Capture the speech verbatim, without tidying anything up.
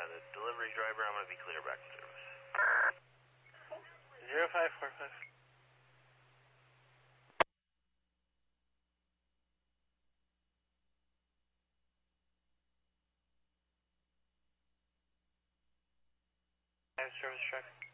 the delivery driver. I'm going to be clear back to service. Zero five four five. Service truck.